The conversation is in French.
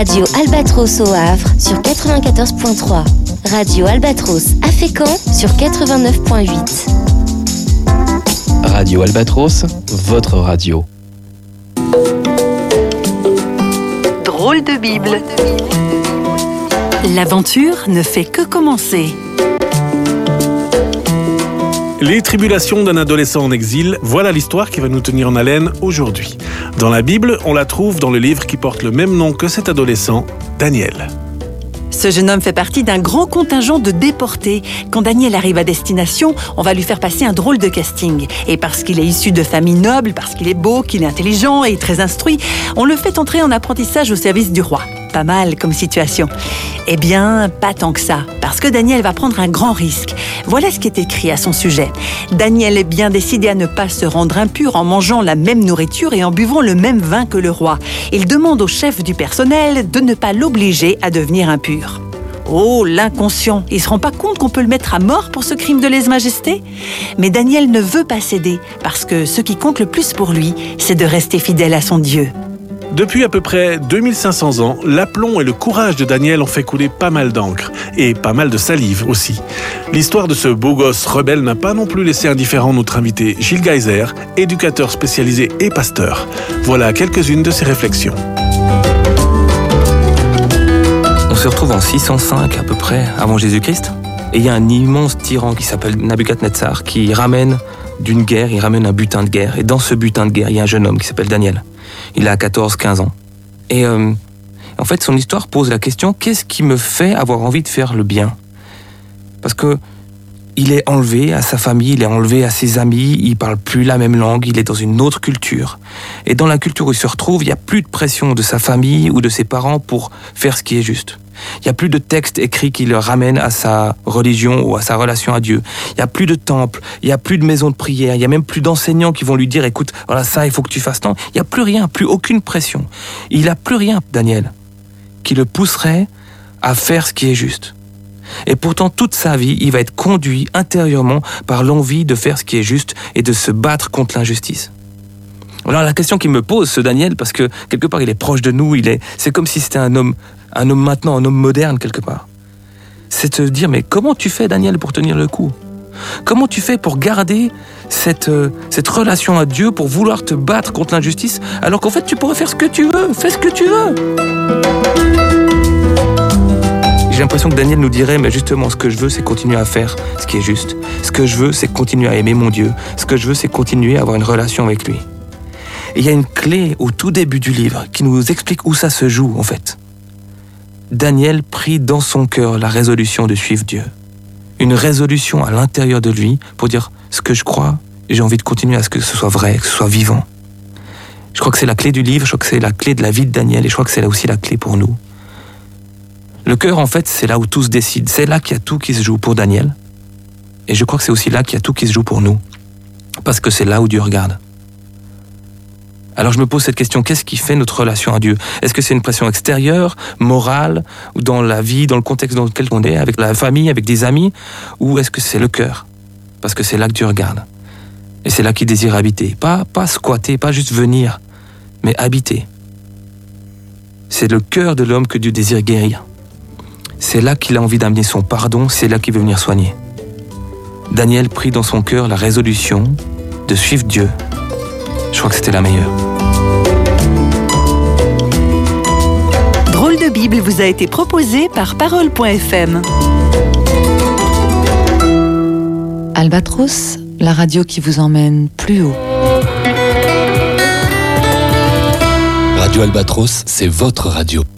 Radio Albatros au Havre sur 94.3. Radio Albatros à Fécamp sur 89.8. Radio Albatros, votre radio. Drôle de Bible. L'aventure ne fait que commencer. Les tribulations d'un adolescent en exil, voilà l'histoire qui va nous tenir en haleine aujourd'hui. Dans la Bible, on la trouve dans le livre qui porte le même nom que cet adolescent, Daniel. Ce jeune homme fait partie d'un grand contingent de déportés. Quand Daniel arrive à destination, on va lui faire passer un drôle de casting. Et parce qu'il est issu de famille noble, parce qu'il est beau, qu'il est intelligent et très instruit, on le fait entrer en apprentissage au service du roi. Pas mal comme situation. Eh bien, pas tant que ça, parce que Daniel va prendre un grand risque. Voilà ce qui est écrit à son sujet. Daniel est bien décidé à ne pas se rendre impur en mangeant la même nourriture et en buvant le même vin que le roi. Il demande au chef du personnel de ne pas l'obliger à devenir impur. Oh, l'inconscient! Il se rend pas compte qu'on peut le mettre à mort pour ce crime de lèse-majesté? Mais Daniel ne veut pas céder, parce que ce qui compte le plus pour lui, c'est de rester fidèle à son Dieu. Depuis à peu près 2500 ans, l'aplomb et le courage de Daniel ont fait couler pas mal d'encre, et pas mal de salive aussi. L'histoire de ce beau gosse rebelle n'a pas non plus laissé indifférent notre invité Gilles Geiser, éducateur spécialisé et pasteur. Voilà quelques-unes de ses réflexions. On se retrouve en 605 à peu près avant Jésus-Christ, et il y a un immense tyran qui s'appelle Nabuchodonosor qui ramène d'une guerre, il ramène un butin de guerre, et dans ce butin de guerre, il y a un jeune homme qui s'appelle Daniel. Il a 14-15 ans. Et en fait, son histoire pose la question, qu'est-ce qui me fait avoir envie de faire le bien? Parce que il est enlevé à sa famille, il est enlevé à ses amis, il parle plus la même langue, il est dans une autre culture. Et dans la culture où il se retrouve, il n'y a plus de pression de sa famille ou de ses parents pour faire ce qui est juste. Il n'y a plus de texte écrit qui le ramène à sa religion ou à sa relation à Dieu. Il n'y a plus de temple, il n'y a plus de maison de prière, il n'y a même plus d'enseignants qui vont lui dire « Écoute, voilà ça, il faut que tu fasses tant ». Il n'y a plus rien, plus aucune pression. Il n'a plus rien, Daniel, qui le pousserait à faire ce qui est juste. Et pourtant, toute sa vie, il va être conduit intérieurement par l'envie de faire ce qui est juste et de se battre contre l'injustice. Alors la question qu'il me pose, ce Daniel, parce que quelque part il est proche de nous, c'est comme si c'était un homme maintenant, un homme moderne quelque part. C'est de se dire, mais comment tu fais, Daniel, pour tenir le coup? Comment tu fais pour garder cette relation à Dieu, pour vouloir te battre contre l'injustice, alors qu'en fait tu pourrais faire ce que tu veux, fais ce que tu veux. J'ai l'impression que Daniel nous dirait, mais justement, ce que je veux, c'est continuer à faire ce qui est juste. Ce que je veux, c'est continuer à aimer mon Dieu. Ce que je veux, c'est continuer à avoir une relation avec lui. Et il y a une clé au tout début du livre qui nous explique où ça se joue, en fait. Daniel prit dans son cœur la résolution de suivre Dieu. Une résolution à l'intérieur de lui pour dire ce que je crois, j'ai envie de continuer à ce que ce soit vrai, que ce soit vivant. Je crois que c'est la clé du livre, je crois que c'est la clé de la vie de Daniel et je crois que c'est là aussi la clé pour nous. Le cœur, en fait, c'est là où tout se décide. C'est là qu'il y a tout qui se joue pour Daniel. Et je crois que c'est aussi là qu'il y a tout qui se joue pour nous. Parce que c'est là où Dieu regarde. Alors je me pose cette question, qu'est-ce qui fait notre relation à Dieu? Est-ce que c'est une pression extérieure, morale, ou dans la vie, dans le contexte dans lequel on est, avec la famille, avec des amis, ou est-ce que c'est le cœur? Parce que c'est là que Dieu regarde. Et c'est là qu'il désire habiter. Pas squatter, pas juste venir, mais habiter. C'est le cœur de l'homme que Dieu désire guérir. C'est là qu'il a envie d'amener son pardon, c'est là qu'il veut venir soigner. Daniel prit dans son cœur la résolution de suivre Dieu. Je crois que c'était la meilleure. Drôle de Bible vous a été proposé par Parole.fm. Albatros, la radio qui vous emmène plus haut. Radio Albatros, c'est votre radio.